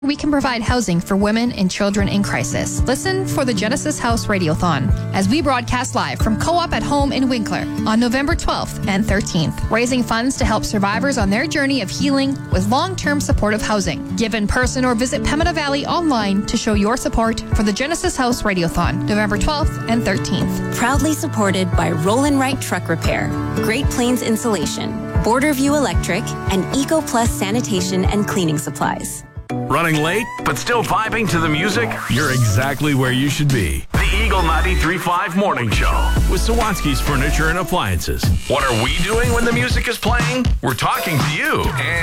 We can provide housing for women and children in crisis. Listen for the Genesis House Radiothon as we broadcast live from Co-op at Home in Winkler on November 12th and 13th, raising funds to help survivors on their journey of healing with long-term supportive housing. Give in person or visit Pemina Valley online to show your support for the Genesis House Radiothon, November 12th and 13th. Proudly supported by Roland Wright Truck Repair, Great Plains Insulation, Borderview Electric, and Eco Plus Sanitation and Cleaning Supplies. Running late, but still vibing to the music? You're exactly where you should be. The Eagle 93.5 Morning Show with Sawatsky's Furniture and Appliances. What are we doing when the music is playing? We're talking to you.